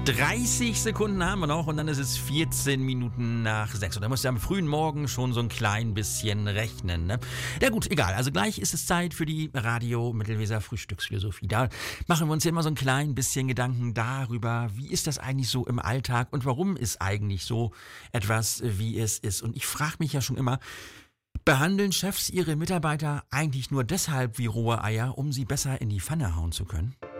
30 Sekunden haben wir noch und dann ist es 14 Minuten nach 6. Und da musst du am frühen Morgen schon so ein klein bisschen rechnen, ne? Ja gut, egal. Also gleich ist es Zeit für die Radio Mittelweser Frühstücksphilosophie. Da machen wir uns ja immer so ein klein bisschen Gedanken darüber, wie ist das eigentlich so im Alltag und warum ist eigentlich so etwas, wie es ist. Und ich frage mich ja schon immer, behandeln Chefs ihre Mitarbeiter eigentlich nur deshalb wie rohe Eier, um sie besser in die Pfanne hauen zu können?